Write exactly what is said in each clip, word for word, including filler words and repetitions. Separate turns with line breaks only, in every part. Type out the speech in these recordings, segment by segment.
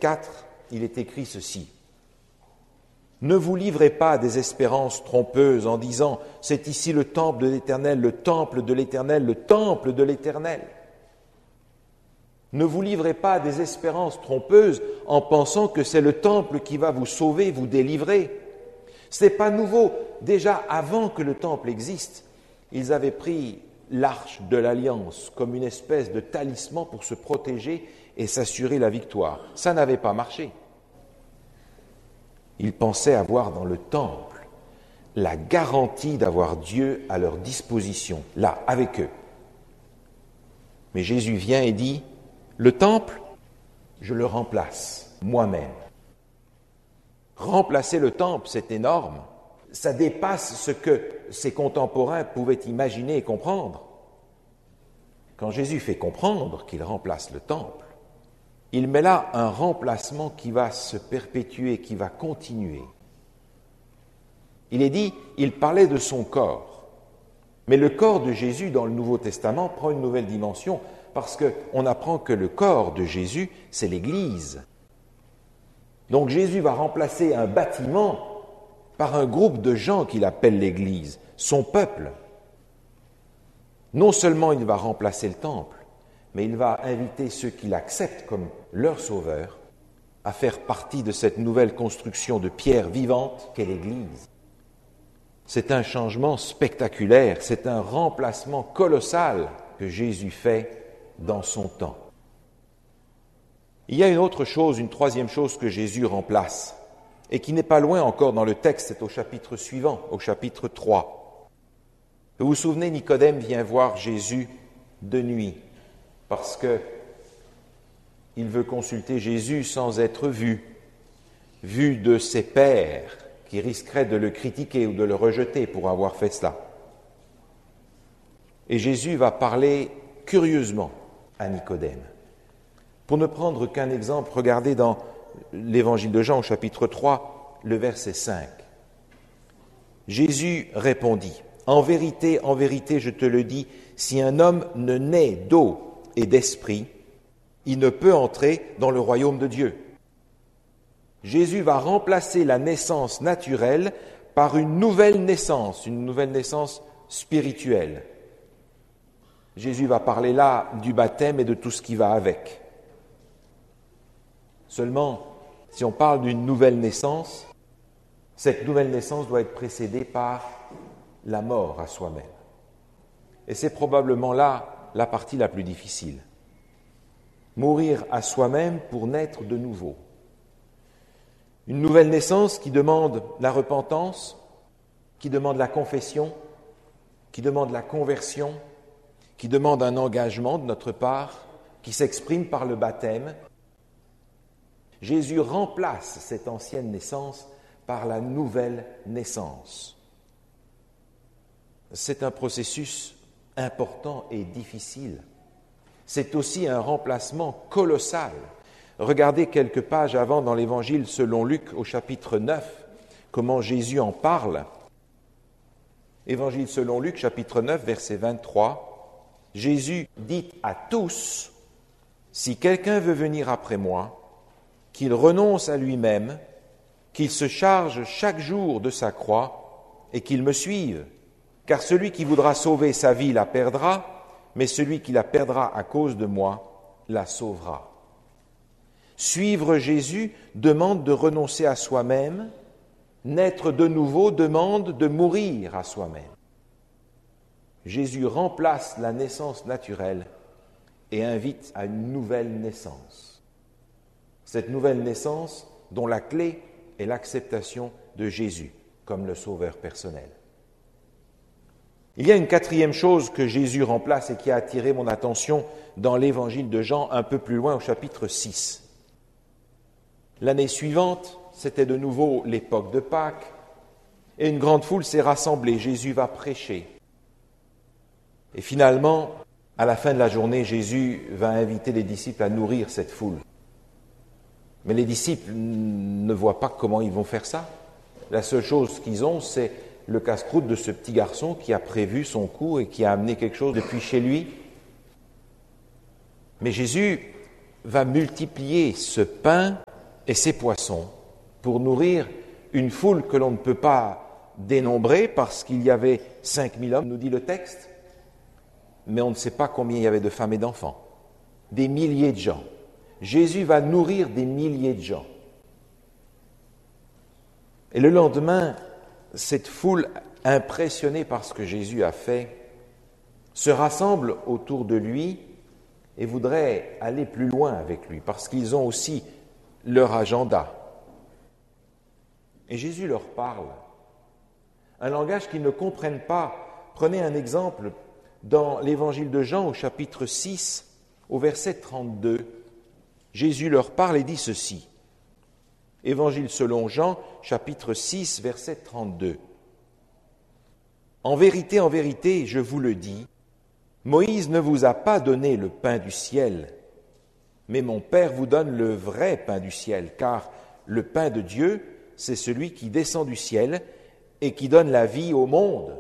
quatre, il est écrit ceci. « Ne vous livrez pas à des espérances trompeuses en disant « C'est ici le temple de l'Éternel, le temple de l'Éternel, le temple de l'Éternel. » Ne vous livrez pas à des espérances trompeuses en pensant que c'est le temple qui va vous sauver, vous délivrer. Ce n'est pas nouveau. Déjà avant que le temple existe, ils avaient pris l'arche de l'Alliance comme une espèce de talisman pour se protéger et s'assurer la victoire. Ça n'avait pas marché. Ils pensaient avoir dans le temple la garantie d'avoir Dieu à leur disposition, là, avec eux. Mais Jésus vient et dit, le temple, je le remplace moi-même. Remplacer le temple, c'est énorme. Ça dépasse ce que ses contemporains pouvaient imaginer et comprendre. Quand Jésus fait comprendre qu'il remplace le temple, il met là un remplacement qui va se perpétuer, qui va continuer. Il est dit, il parlait de son corps. Mais le corps de Jésus dans le Nouveau Testament prend une nouvelle dimension parce qu'on apprend que le corps de Jésus, c'est l'Église. Donc Jésus va remplacer un bâtiment par un groupe de gens qu'il appelle l'Église, son peuple. Non seulement il va remplacer le temple, mais il va inviter ceux qui l'acceptent comme leur sauveur à faire partie de cette nouvelle construction de pierre vivante qu'est l'Église. C'est un changement spectaculaire, c'est un remplacement colossal que Jésus fait dans son temps. Il y a une autre chose, une troisième chose que Jésus remplace, et qui n'est pas loin encore dans le texte, c'est au chapitre suivant, au chapitre trois. Vous vous souvenez, Nicodème vient voir Jésus de nuit, parce que il veut consulter Jésus sans être vu, vu de ses pairs, qui risqueraient de le critiquer ou de le rejeter pour avoir fait cela. Et Jésus va parler curieusement à Nicodème. Pour ne prendre qu'un exemple, regardez dans l'Évangile de Jean au chapitre trois, le verset cinq. Jésus répondit, « En vérité, en vérité, je te le dis, si un homme ne naît d'eau et d'esprit, il ne peut entrer dans le royaume de Dieu. » Jésus va remplacer la naissance naturelle par une nouvelle naissance, une nouvelle naissance spirituelle. Jésus va parler là du baptême et de tout ce qui va avec. Seulement, si on parle d'une nouvelle naissance, cette nouvelle naissance doit être précédée par la mort à soi-même. Et c'est probablement là la partie la plus difficile. Mourir à soi-même pour naître de nouveau. Une nouvelle naissance qui demande la repentance, qui demande la confession, qui demande la conversion, qui demande un engagement de notre part, qui s'exprime par le baptême. Jésus remplace cette ancienne naissance par la nouvelle naissance. C'est un processus important et difficile. C'est aussi un remplacement colossal. Regardez quelques pages avant dans l'Évangile selon Luc au chapitre neuf, comment Jésus en parle. Évangile selon Luc, chapitre neuf, verset vingt-trois. Jésus dit à tous, « Si quelqu'un veut venir après moi, qu'il renonce à lui-même, qu'il se charge chaque jour de sa croix et qu'il me suive. Car celui qui voudra sauver sa vie la perdra, mais celui qui la perdra à cause de moi la sauvera. » Suivre Jésus demande de renoncer à soi-même, naître de nouveau demande de mourir à soi-même. Jésus remplace la naissance naturelle et invite à une nouvelle naissance. Cette nouvelle naissance dont la clé est l'acceptation de Jésus comme le sauveur personnel. Il y a une quatrième chose que Jésus remplace et qui a attiré mon attention dans l'Évangile de Jean un peu plus loin au chapitre six. L'année suivante, c'était de nouveau l'époque de Pâques et une grande foule s'est rassemblée. Jésus va prêcher. Et finalement, à la fin de la journée, Jésus va inviter les disciples à nourrir cette foule. Mais les disciples ne voient pas comment ils vont faire ça. La seule chose qu'ils ont, c'est le casse-croûte de ce petit garçon qui a prévu son coup et qui a amené quelque chose depuis chez lui. Mais Jésus va multiplier ce pain et ces poissons pour nourrir une foule que l'on ne peut pas dénombrer parce qu'il y avait cinq mille hommes, nous dit le texte, mais on ne sait pas combien il y avait de femmes et d'enfants. Des milliers de gens. Jésus va nourrir des milliers de gens. Et le lendemain, cette foule, impressionnée par ce que Jésus a fait, se rassemble autour de lui et voudrait aller plus loin avec lui, parce qu'ils ont aussi leur agenda. Et Jésus leur parle, un langage qu'ils ne comprennent pas. Prenez un exemple dans l'évangile de Jean au chapitre six, au verset trente-deux. Jésus leur parle et dit ceci. Évangile selon Jean, chapitre six, verset trente-deux. En vérité, en vérité, je vous le dis, Moïse ne vous a pas donné le pain du ciel, mais mon Père vous donne le vrai pain du ciel, car le pain de Dieu, c'est celui qui descend du ciel et qui donne la vie au monde.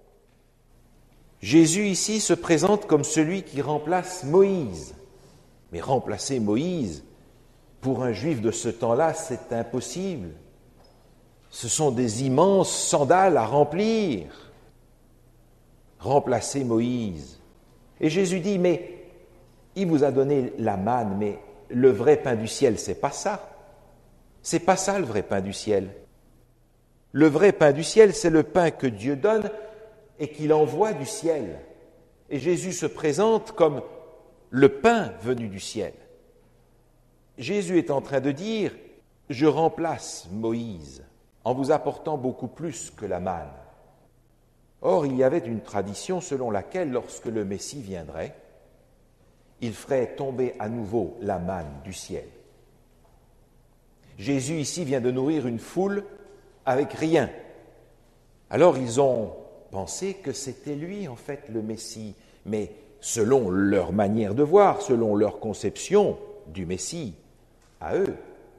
Jésus ici se présente comme celui qui remplace Moïse. Mais remplacer Moïse, pour un juif de ce temps-là, c'est impossible. Ce sont des immenses sandales à remplir. Remplacer Moïse. Et Jésus dit, mais il vous a donné la manne, mais le vrai pain du ciel, c'est pas ça. C'est pas ça le vrai pain du ciel. Le vrai pain du ciel, c'est le pain que Dieu donne et qu'il envoie du ciel. Et Jésus se présente comme le pain venu du ciel. Jésus est en train de dire, je remplace Moïse en vous apportant beaucoup plus que la manne. Or, il y avait une tradition selon laquelle, lorsque le Messie viendrait, il ferait tomber à nouveau la manne du ciel. Jésus ici vient de nourrir une foule avec rien. Alors ils ont pensé que c'était lui en fait le Messie, mais selon leur manière de voir, selon leur conception du Messie, à eux.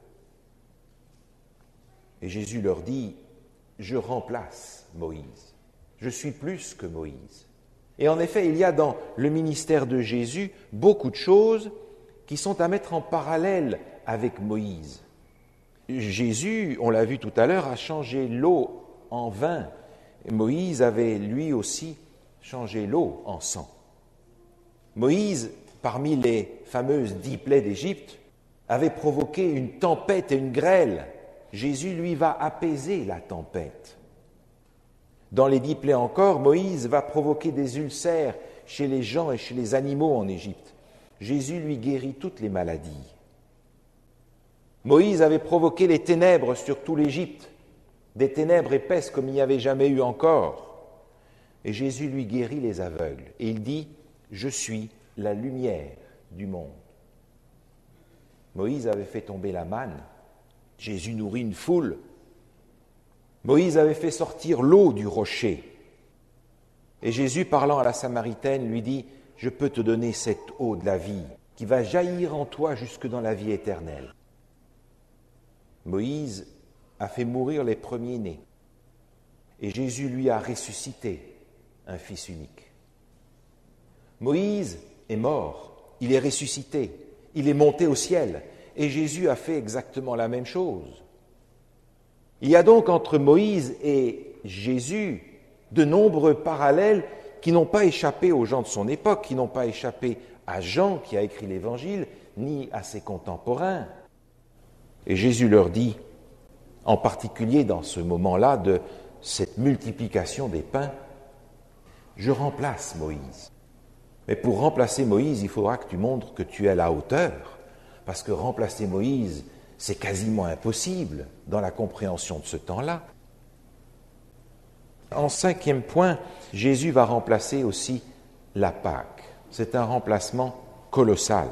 Et Jésus leur dit, je remplace Moïse, je suis plus que Moïse. Et en effet, il y a dans le ministère de Jésus beaucoup de choses qui sont à mettre en parallèle avec Moïse. Jésus, on l'a vu tout à l'heure, a changé l'eau en vin. Moïse avait lui aussi changé l'eau en sang. Moïse, parmi les fameuses dix plaies d'Égypte, avait provoqué une tempête et une grêle. Jésus, lui, va apaiser la tempête. Dans les dix plaies encore, Moïse va provoquer des ulcères chez les gens et chez les animaux en Égypte. Jésus, lui, guérit toutes les maladies. Moïse avait provoqué les ténèbres sur tout l'Égypte, des ténèbres épaisses comme il n'y avait jamais eu encore. Et Jésus lui guérit les aveugles. Et il dit, je suis la lumière du monde. Moïse avait fait tomber la manne. Jésus nourrit une foule. Moïse avait fait sortir l'eau du rocher. Et Jésus, parlant à la Samaritaine, lui dit, je peux te donner cette eau de la vie qui va jaillir en toi jusque dans la vie éternelle. Moïse a fait mourir les premiers-nés et Jésus lui a ressuscité un fils unique. Moïse est mort, il est ressuscité, il est monté au ciel et Jésus a fait exactement la même chose. Il y a donc entre Moïse et Jésus de nombreux parallèles qui n'ont pas échappé aux gens de son époque, qui n'ont pas échappé à Jean qui a écrit l'Évangile, ni à ses contemporains. Et Jésus leur dit, en particulier dans ce moment-là de cette multiplication des pains, je remplace Moïse. Mais pour remplacer Moïse, il faudra que tu montres que tu es à la hauteur, parce que remplacer Moïse, c'est quasiment impossible dans la compréhension de ce temps-là. En cinquième point, Jésus va remplacer aussi la Pâque. C'est un remplacement colossal.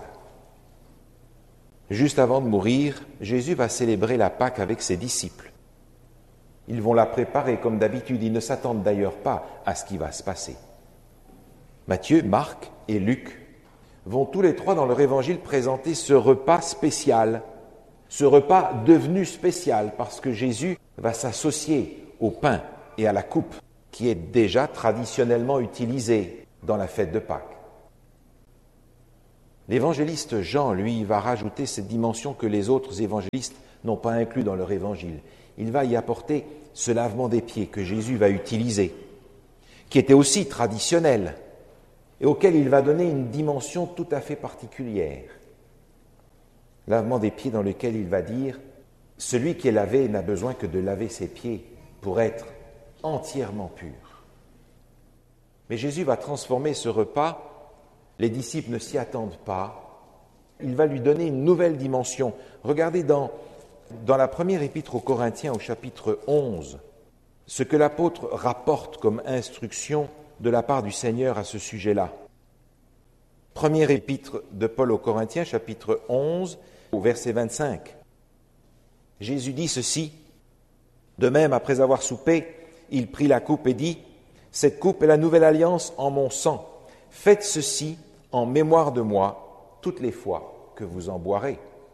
Juste avant de mourir, Jésus va célébrer la Pâque avec ses disciples. Ils vont la préparer comme d'habitude, ils ne s'attendent d'ailleurs pas à ce qui va se passer. Matthieu, Marc et Luc vont tous les trois dans leur évangile présenter ce repas spécial, ce repas devenu spécial parce que Jésus va s'associer au pain et à la coupe qui est déjà traditionnellement utilisée dans la fête de Pâques. L'évangéliste Jean, lui, va rajouter cette dimension que les autres évangélistes n'ont pas inclus dans leur évangile. Il va y apporter ce lavement des pieds que Jésus va utiliser, qui était aussi traditionnel, et auquel il va donner une dimension tout à fait particulière. Lavement des pieds dans lequel il va dire « Celui qui est lavé n'a besoin que de laver ses pieds pour être entièrement pur. » Mais Jésus va transformer ce repas, les disciples ne s'y attendent pas, il va lui donner une nouvelle dimension. Regardez dans, dans la première épître aux Corinthiens au chapitre onze, ce que l'apôtre rapporte comme instruction de la part du Seigneur à ce sujet-là. Première épître de Paul aux Corinthiens, chapitre onze, au verset vingt-cinq. Jésus dit ceci, « De même, après avoir soupé, il prit la coupe et dit, « Cette coupe est la nouvelle alliance en mon sang. Faites ceci en mémoire de moi toutes les fois que vous en boirez. »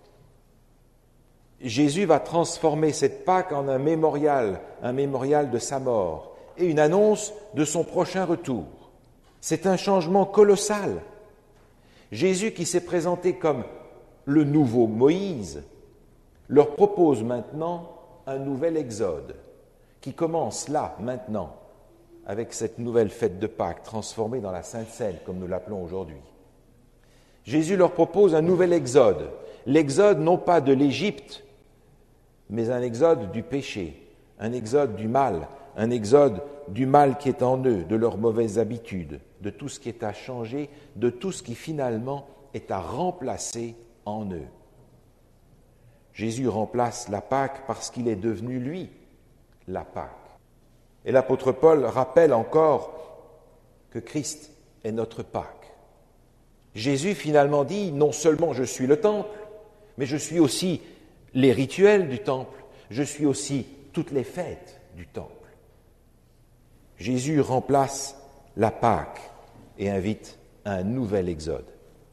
Jésus va transformer cette Pâque en un mémorial, un mémorial de sa mort et une annonce de son prochain retour. C'est un changement colossal. Jésus, qui s'est présenté comme le nouveau Moïse, leur propose maintenant un nouvel exode qui commence là, maintenant, avec cette nouvelle fête de Pâques transformée dans la Sainte Seine, comme nous l'appelons aujourd'hui. Jésus leur propose un nouvel exode, l'exode non pas de l'Égypte, mais un exode du péché, un exode du mal, un exode du mal qui est en eux, de leurs mauvaises habitudes, de tout ce qui est à changer, de tout ce qui finalement est à remplacer en eux. Jésus remplace la Pâque parce qu'il est devenu, lui, la Pâque. Et l'apôtre Paul rappelle encore que Christ est notre Pâque. Jésus finalement dit, non seulement je suis le temple, mais je suis aussi les rituels du temple, je suis aussi toutes les fêtes du temple. Jésus remplace la Pâque et invite à un nouvel exode.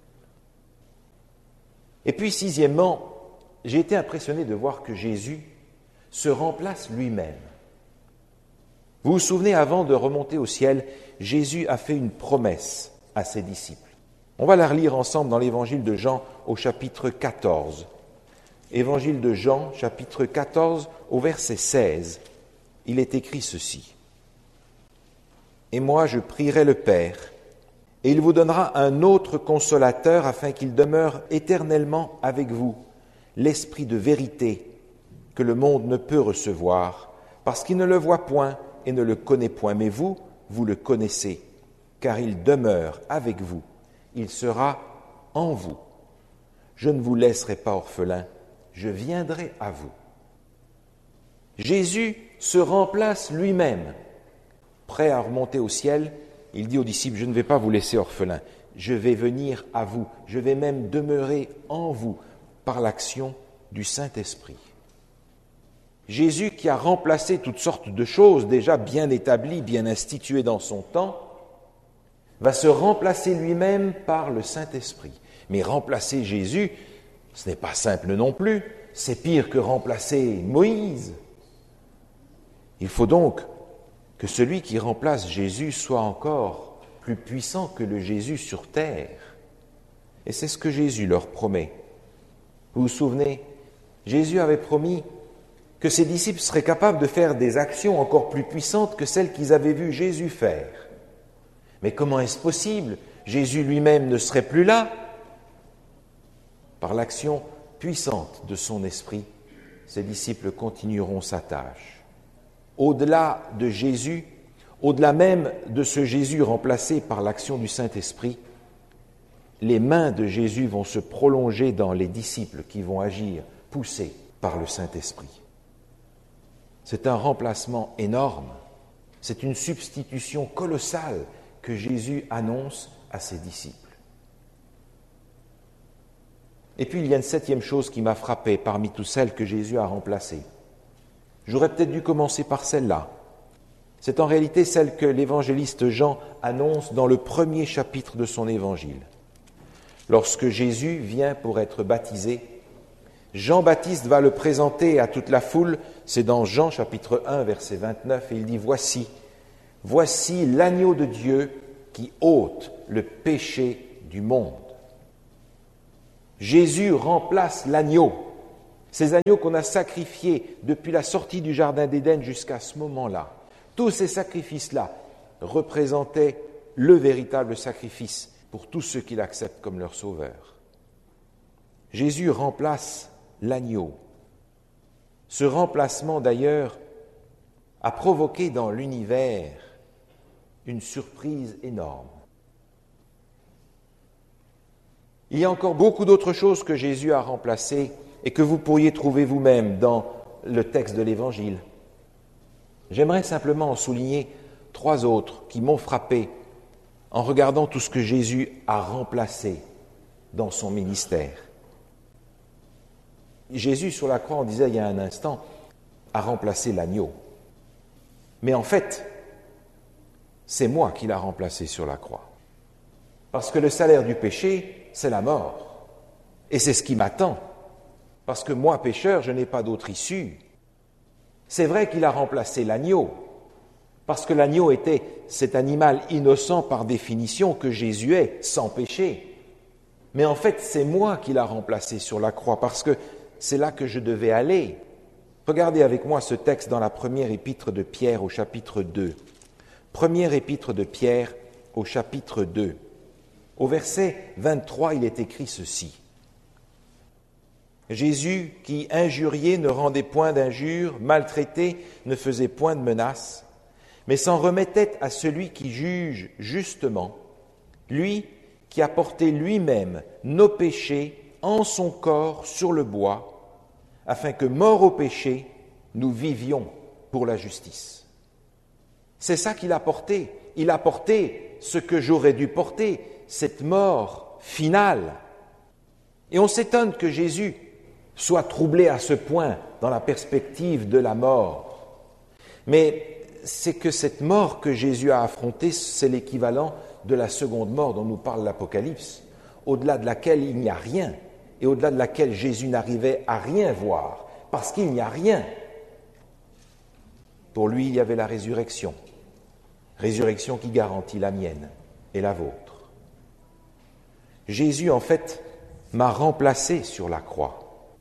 Et puis, sixièmement, j'ai été impressionné de voir que Jésus se remplace lui-même. Vous vous souvenez, avant de remonter au ciel, Jésus a fait une promesse à ses disciples. On va la relire ensemble dans l'évangile de Jean au chapitre quatorze. Évangile de Jean, chapitre quatorze, au verset seize. Il est écrit ceci. « Et moi je prierai le Père, et il vous donnera un autre consolateur afin qu'il demeure éternellement avec vous, l'Esprit de vérité que le monde ne peut recevoir, parce qu'il ne le voit point et ne le connaît point. Mais vous, vous le connaissez, car il demeure avec vous. Il sera en vous. Je ne vous laisserai pas orphelins, je viendrai à vous. » Jésus se remplace lui-même. Prêt à remonter au ciel, il dit aux disciples, « Je ne vais pas vous laisser orphelins, je vais venir à vous, je vais même demeurer en vous par l'action du Saint-Esprit. » Jésus, qui a remplacé toutes sortes de choses déjà bien établies, bien instituées dans son temps, va se remplacer lui-même par le Saint-Esprit. Mais remplacer Jésus, ce n'est pas simple non plus, c'est pire que remplacer Moïse. Il faut donc que celui qui remplace Jésus soit encore plus puissant que le Jésus sur terre. Et c'est ce que Jésus leur promet. Vous vous souvenez, Jésus avait promis que ses disciples seraient capables de faire des actions encore plus puissantes que celles qu'ils avaient vu Jésus faire. Mais comment est-ce possible ? Jésus lui-même ne serait plus là. Par l'action puissante de son esprit, ses disciples continueront sa tâche. Au-delà de Jésus, au-delà même de ce Jésus remplacé par l'action du Saint-Esprit, les mains de Jésus vont se prolonger dans les disciples qui vont agir, poussés par le Saint-Esprit. C'est un remplacement énorme, c'est une substitution colossale que Jésus annonce à ses disciples. Et puis il y a une septième chose qui m'a frappé parmi toutes celles que Jésus a remplacées. J'aurais peut-être dû commencer par celle-là. C'est en réalité celle que l'évangéliste Jean annonce dans le premier chapitre de son évangile. Lorsque Jésus vient pour être baptisé, Jean-Baptiste va le présenter à toute la foule, c'est dans Jean chapitre un, verset vingt-neuf, et il dit « Voici, voici l'agneau de Dieu qui ôte le péché du monde. » Jésus remplace l'agneau. Ces agneaux qu'on a sacrifiés depuis la sortie du Jardin d'Éden jusqu'à ce moment-là. Tous ces sacrifices-là représentaient le véritable sacrifice pour tous ceux qui l'acceptent comme leur sauveur. Jésus remplace l'agneau. Ce remplacement, d'ailleurs, a provoqué dans l'univers une surprise énorme. Il y a encore beaucoup d'autres choses que Jésus a remplacées et que vous pourriez trouver vous-même dans le texte de l'Évangile. J'aimerais simplement en souligner trois autres qui m'ont frappé en regardant tout ce que Jésus a remplacé dans son ministère. Jésus, sur la croix, on disait il y a un instant, a remplacé l'agneau. Mais en fait, c'est moi qui l'a remplacé sur la croix. Parce que le salaire du péché, c'est la mort. Et c'est ce qui m'attend. Parce que moi, pécheur, je n'ai pas d'autre issue. C'est vrai qu'il a remplacé l'agneau. Parce que l'agneau était cet animal innocent par définition que Jésus est, sans péché. Mais en fait, c'est moi qui l'a remplacé sur la croix, parce que c'est là que je devais aller. Regardez avec moi ce texte dans la première épître de Pierre au chapitre deux. Première épître de Pierre au chapitre deux. Au verset vingt-trois, il est écrit ceci. Jésus, qui injurié ne rendait point d'injures, maltraité ne faisait point de menaces, mais s'en remettait à celui qui juge justement, lui qui a porté lui-même nos péchés en son corps sur le bois, afin que, morts au péché, nous vivions pour la justice. C'est ça qu'il a porté. Il a porté ce que j'aurais dû porter, cette mort finale. Et on s'étonne que Jésus soit troublé à ce point dans la perspective de la mort. Mais c'est que cette mort que Jésus a affrontée, c'est l'équivalent de la seconde mort dont nous parle l'Apocalypse, au-delà de laquelle il n'y a rien, et au-delà de laquelle Jésus n'arrivait à rien voir, parce qu'il n'y a rien. Pour lui, il y avait la résurrection, résurrection qui garantit la mienne et la vôtre. Jésus, en fait, m'a remplacé sur la croix.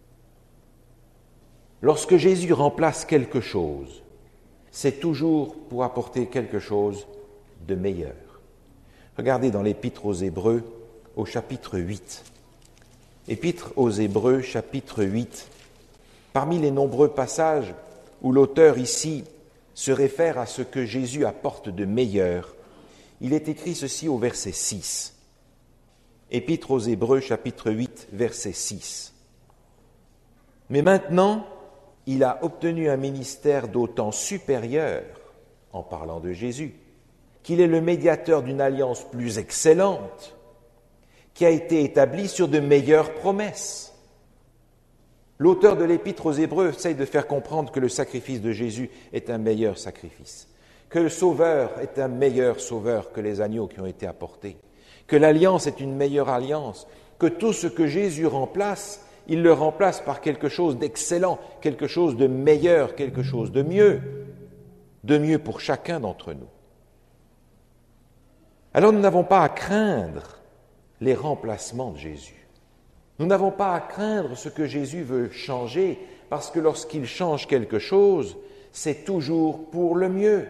Lorsque Jésus remplace quelque chose, c'est toujours pour apporter quelque chose de meilleur. Regardez dans l'Épître aux Hébreux, au chapitre huit. Épître aux Hébreux, chapitre huit. Parmi les nombreux passages où l'auteur ici se réfère à ce que Jésus apporte de meilleur, il est écrit ceci au verset six. Épître aux Hébreux, chapitre huit, verset six. Mais maintenant, il a obtenu un ministère d'autant supérieur, en parlant de Jésus, qu'il est le médiateur d'une alliance plus excellente, qui a été établie sur de meilleures promesses. L'auteur de l'Épître aux Hébreux essaye de faire comprendre que le sacrifice de Jésus est un meilleur sacrifice, que le Sauveur est un meilleur Sauveur que les agneaux qui ont été apportés, que l'alliance est une meilleure alliance, que tout ce que Jésus remplace, il le remplace par quelque chose d'excellent, quelque chose de meilleur, quelque chose de mieux, de mieux pour chacun d'entre nous. Alors nous n'avons pas à craindre les remplacements de Jésus. Nous n'avons pas à craindre ce que Jésus veut changer, parce que lorsqu'il change quelque chose, c'est toujours pour le mieux.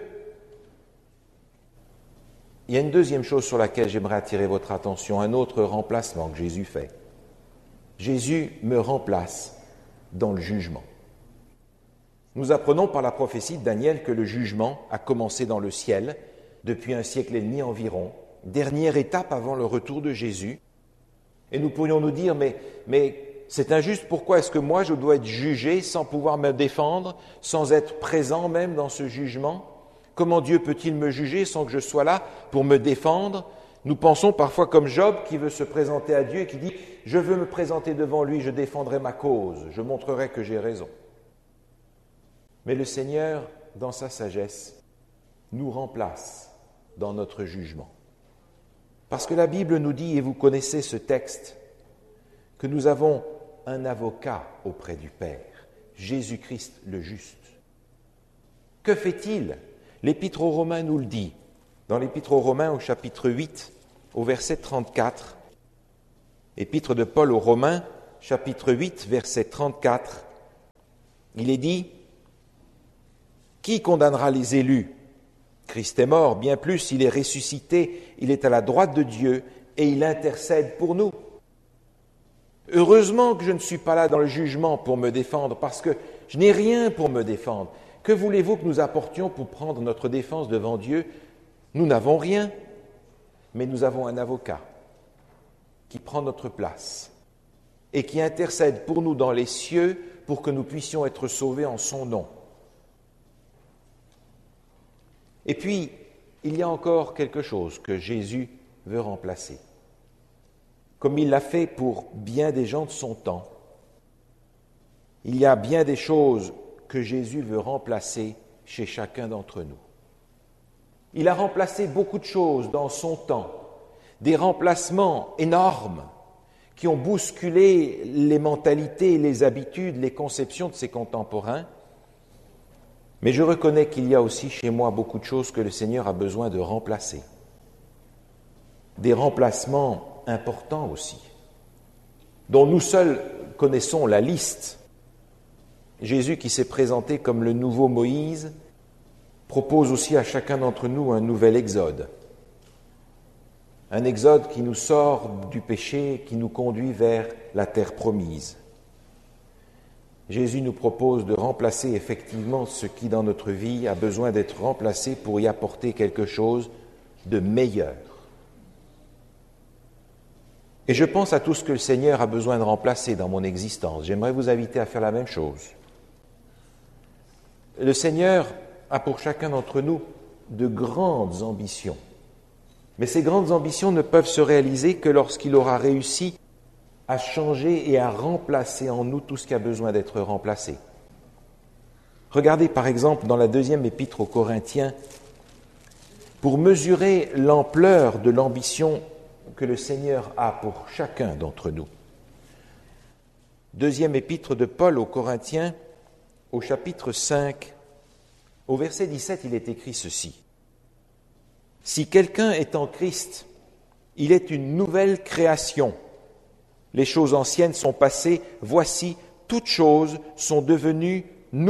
Il y a une deuxième chose sur laquelle j'aimerais attirer votre attention, un autre remplacement que Jésus fait. Jésus me remplace dans le jugement. Nous apprenons par la prophétie de Daniel que le jugement a commencé dans le ciel depuis un siècle et demi environ, dernière étape avant le retour de Jésus. Et nous pourrions nous dire, mais, mais c'est injuste, pourquoi est-ce que moi je dois être jugé sans pouvoir me défendre, sans être présent même dans ce jugement ? Comment Dieu peut-il me juger sans que je sois là pour me défendre ? Nous pensons parfois comme Job qui veut se présenter à Dieu et qui dit « Je veux me présenter devant lui, je défendrai ma cause, je montrerai que j'ai raison. » Mais le Seigneur, dans sa sagesse, nous remplace dans notre jugement. Parce que la Bible nous dit, et vous connaissez ce texte, que nous avons un avocat auprès du Père, Jésus-Christ le juste. Que fait-il ? L'Épître aux Romains nous le dit. Dans l'Épître aux Romains, au chapitre huit, au verset trente-quatre, Épître de Paul aux Romains, chapitre huit, verset trente-quatre, il est dit « Qui condamnera les élus ? Christ est mort, bien plus, il est ressuscité, il est à la droite de Dieu et il intercède pour nous. » Heureusement que je ne suis pas là dans le jugement pour me défendre, parce que je n'ai rien pour me défendre. Que voulez-vous que nous apportions pour prendre notre défense devant Dieu ? Nous n'avons rien, mais nous avons un avocat qui prend notre place et qui intercède pour nous dans les cieux pour que nous puissions être sauvés en son nom. Et puis, il y a encore quelque chose que Jésus veut remplacer, comme il l'a fait pour bien des gens de son temps. Il y a bien des choses que Jésus veut remplacer chez chacun d'entre nous. Il a remplacé beaucoup de choses dans son temps, des remplacements énormes qui ont bousculé les mentalités, les habitudes, les conceptions de ses contemporains. Mais je reconnais qu'il y a aussi chez moi beaucoup de choses que le Seigneur a besoin de remplacer. Des remplacements importants aussi, dont nous seuls connaissons la liste. Jésus, qui s'est présenté comme le nouveau Moïse, propose aussi à chacun d'entre nous un nouvel exode. Un exode qui nous sort du péché, qui nous conduit vers la terre promise. Jésus nous propose de remplacer effectivement ce qui dans notre vie a besoin d'être remplacé pour y apporter quelque chose de meilleur. Et je pense à tout ce que le Seigneur a besoin de remplacer dans mon existence. J'aimerais vous inviter à faire la même chose. Le Seigneur a pour chacun d'entre nous de grandes ambitions. Mais ces grandes ambitions ne peuvent se réaliser que lorsqu'il aura réussi à changer et à remplacer en nous tout ce qui a besoin d'être remplacé. Regardez par exemple dans la deuxième épître aux Corinthiens, pour mesurer l'ampleur de l'ambition que le Seigneur a pour chacun d'entre nous. Deuxième épître de Paul aux Corinthiens, au chapitre cinq, au verset dix-sept, il est écrit ceci. « Si quelqu'un est en Christ, il est une nouvelle création. Les choses anciennes sont passées, voici, toutes choses sont devenues nouvelles. »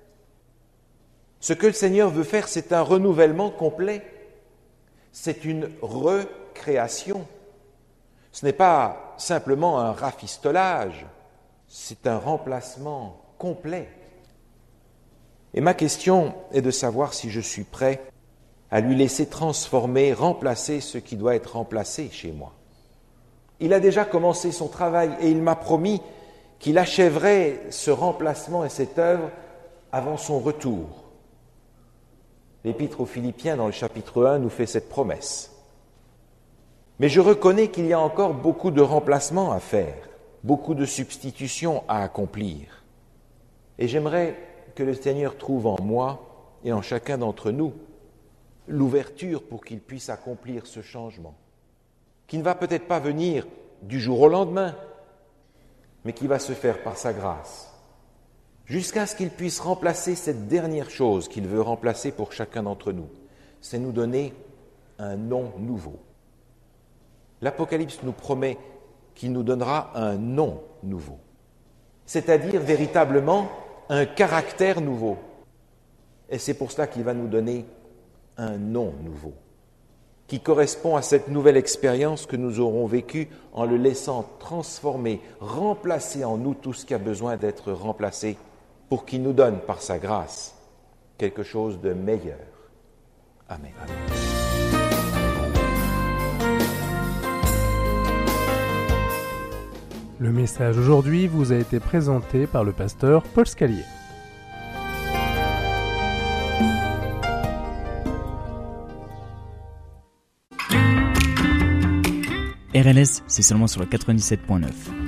Ce que le Seigneur veut faire, c'est un renouvellement complet. C'est une recréation. Ce n'est pas simplement un rafistolage, c'est un remplacement complet. Et ma question est de savoir si je suis prêt à lui laisser transformer, remplacer ce qui doit être remplacé chez moi. Il a déjà commencé son travail et il m'a promis qu'il achèverait ce remplacement et cette œuvre avant son retour. L'Épître aux Philippiens, dans le chapitre un, nous fait cette promesse. Mais je reconnais qu'il y a encore beaucoup de remplacements à faire, beaucoup de substitutions à accomplir. Et j'aimerais que le Seigneur trouve en moi et en chacun d'entre nous l'ouverture pour qu'il puisse accomplir ce changement, qui ne va peut-être pas venir du jour au lendemain, mais qui va se faire par sa grâce, jusqu'à ce qu'il puisse remplacer cette dernière chose qu'il veut remplacer pour chacun d'entre nous, c'est nous donner un nom nouveau. L'Apocalypse nous promet qu'il nous donnera un nom nouveau, c'est-à-dire véritablement un caractère nouveau. Et c'est pour cela qu'il va nous donner un nom nouveau, qui correspond à cette nouvelle expérience que nous aurons vécue en le laissant transformer, remplacer en nous tout ce qui a besoin d'être remplacé pour qu'il nous donne par sa grâce quelque chose de meilleur. Amen. Amen.
Le message aujourd'hui vous a été présenté par le pasteur Paul Scalier.
R L S, c'est seulement sur le quatre-vingt-dix-sept point neuf.